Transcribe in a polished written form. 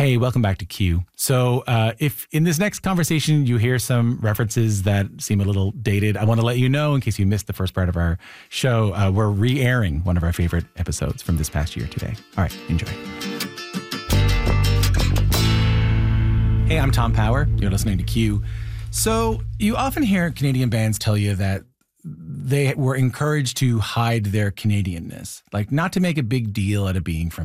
Hey, welcome back to Q. So if in this next conversation you hear some references that seem a little dated, I want to let you know, in case you missed the first part of our show, we're re-airing one of our favorite episodes from this past year today. All right, enjoy. Hey, I'm Tom Power. You're listening to Q. So you often hear Canadian bands tell you that they were encouraged to hide their Canadianness, like not to make a big deal out of being from